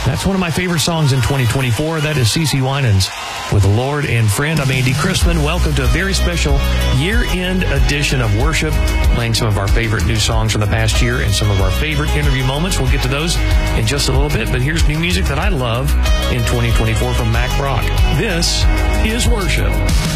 That's one of my favorite songs in 2024. That is CeCe Winans with Lord and Friend. I'm Andy Chrisman. Welcome to a very special year-end edition of Worship, playing some of our favorite new songs from the past year and some of our favorite interview moments. We'll get to those in just a little bit, but here's new music that I love in 2024 from Mack Brock. This is Worship.